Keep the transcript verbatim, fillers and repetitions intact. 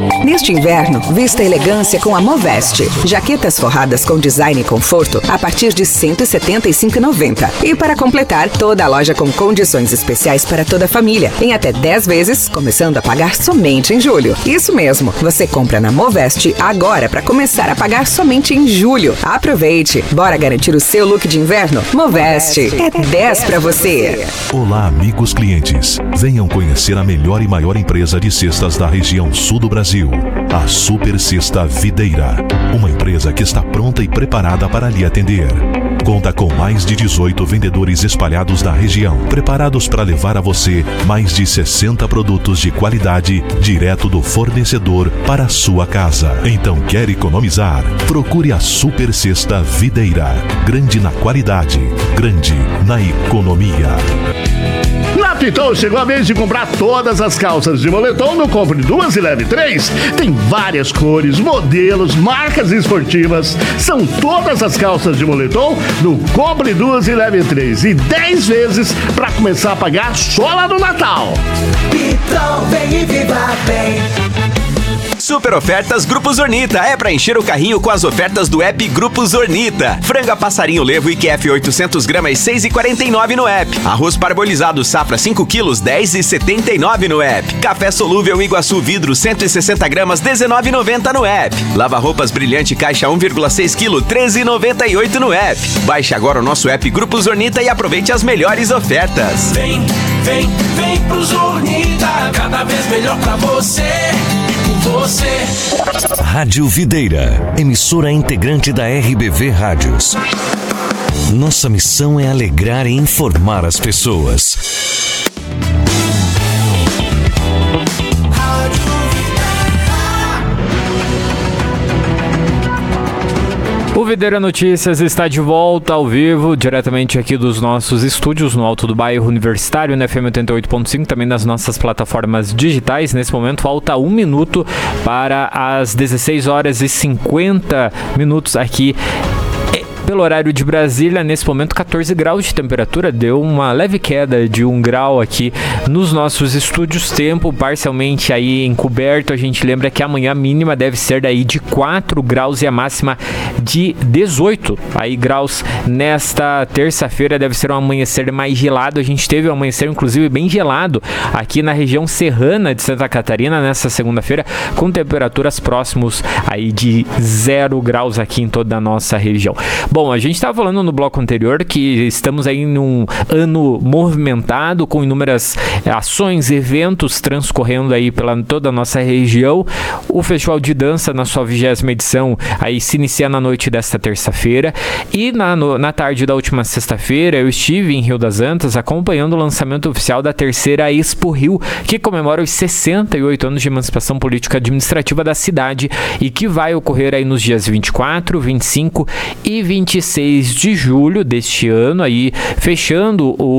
Neste inverno, vista a elegância com a Moveste. Jaquetas forradas com design e conforto a partir de cento e setenta e cinco reais e noventa centavos. E para completar, toda a loja com condições especiais para toda a família, em até dez vezes, começando a pagar somente em julho. Isso mesmo, você compra na Moveste agora para começar a pagar somente em julho. Aproveite! Bora garantir o seu look de inverno? Moveste é dez para você. Olá, amigos clientes. Venham conhecer a melhor e maior empresa de cestas da região sul do Brasil, a Super Cesta Videira. Uma empresa que está pronta e preparada para lhe atender. Conta com mais de dezoito vendedores espalhados na região, preparados para levar a você mais de sessenta produtos de qualidade direto do fornecedor para a sua casa. Então, quer economizar? Procure a Super Cesta Videira. Grande na qualidade, grande na economia. Na Pitol chegou a vez de comprar todas as calças de moletom no Compre Duas e Leve Três. Tem várias cores, modelos, marcas esportivas. São todas as calças de moletom no Compre Duas e Leve Três. E dez vezes para começar a pagar só lá no Natal. Pitol, vem e viva bem. Super ofertas Grupo Zornita. É pra encher o carrinho com as ofertas do app Grupo Zornita. Franga passarinho levo I Q F oitocentos gramas, seis reais e quarenta e nove centavos no app. Arroz parbolizado safra cinco quilos, dez reais e setenta e nove centavos no app. Café solúvel Iguaçu vidro cento e sessenta gramas, dezenove reais e noventa centavos no app. Lava roupas brilhante caixa um vírgula seis quilos, treze reais e noventa e oito centavos no app. Baixe agora o nosso app Grupo Zornita e aproveite as melhores ofertas. Vem, vem, vem pro Zornita. Cada vez melhor pra você. Você. Rádio Videira, emissora integrante da R B V Rádios. Nossa missão é alegrar e informar as pessoas. O Videira Notícias está de volta ao vivo, diretamente aqui dos nossos estúdios no Alto do Bairro Universitário, na F M oitenta e oito ponto cinco, também nas nossas plataformas digitais. Nesse momento falta um minuto para as dezesseis horas e cinquenta minutos aqui pelo horário de Brasília. Nesse momento catorze graus de temperatura, deu uma leve queda de um grau aqui nos nossos estúdios, tempo parcialmente aí encoberto. A gente lembra que amanhã a mínima deve ser daí de quatro graus e a máxima de dezoito aí graus. Nesta terça-feira deve ser um amanhecer mais gelado. A gente teve um amanhecer inclusive bem gelado aqui na região serrana de Santa Catarina nessa segunda-feira, com temperaturas próximos aí de zero graus aqui em toda a nossa região. Bom, a gente estava falando no bloco anterior que estamos aí num ano movimentado, com inúmeras ações, eventos transcorrendo aí pela toda a nossa região. O Festival de Dança, na sua vigésima edição, aí se inicia na noite desta terça-feira. E na, no, na tarde da última sexta-feira, eu estive em Rio das Antas acompanhando o lançamento oficial da terceira Expo Rio, que comemora os sessenta e oito anos de emancipação política administrativa da cidade e que vai ocorrer aí nos dias vinte e quatro, vinte e cinco e vinte e seis de julho deste ano, aí fechando o